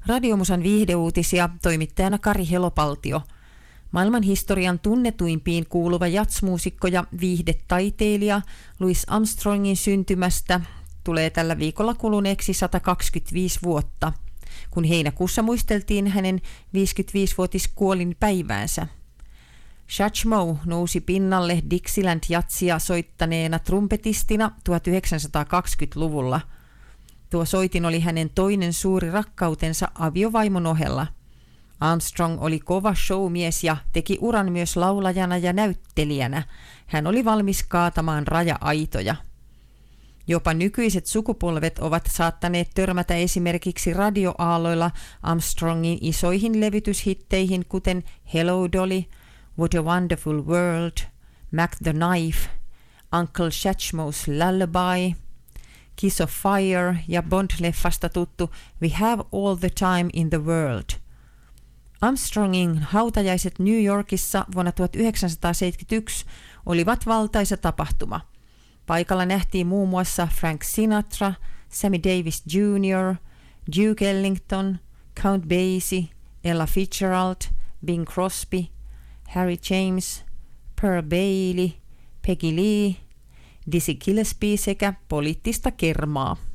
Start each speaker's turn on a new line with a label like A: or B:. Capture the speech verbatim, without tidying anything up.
A: Radiomusan viihdeuutisia toimittajana Kari Helopaltio. Maailman historian tunnetuimpiin kuuluva jatsmuusikko ja viihdetaiteilija Louis Armstrongin syntymästä tulee tällä viikolla kuluneeksi sata kaksikymmentäviisi vuotta, kun heinäkuussa muisteltiin hänen viisikymmentäviisivuotiskuolinpäiväänsä. Satchmo nousi pinnalle Dixieland-jatsia soittaneena trumpetistina tuhatyhdeksänsataakaksikymmentäluvulla. Tuo soitin oli hänen toinen suuri rakkautensa aviovaimon ohella. Armstrong oli kova showmies ja teki uran myös laulajana ja näyttelijänä. Hän oli valmis kaatamaan raja-aitoja. Jopa nykyiset sukupolvet ovat saattaneet törmätä esimerkiksi radioaaloilla Armstrongin isoihin levytyshitteihin, kuten Hello Dolly, What a Wonderful World, Mac the Knife, Uncle Satchmo's Lullaby, Kiss of Fire ja Bond-leffasta tuttu We Have All the Time in the World. Armstrongin hautajaiset New Yorkissa vuonna tuhatyhdeksänsataaseitsemänkymmentäyksi olivat valtaisa tapahtuma. Paikalla nähtiin muun muassa Frank Sinatra, Sammy Davis junior, Duke Ellington, Count Basie, Ella Fitzgerald, Bing Crosby, Harry James, Pearl Bailey, Peggy Lee, Dizzy Gillespie sekä poliittista kermaa.